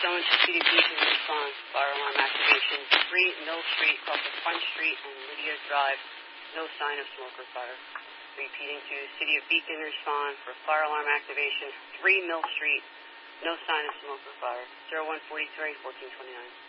Someone to City of Beacon response. Fire alarm activation. 3 Mill Street, across of Front Street and Lydia Drive. No sign of smoke or fire. Repeating to City of Beacon respond for fire alarm activation. 3 Mill Street. No sign of smoke or fire. 0143 1429.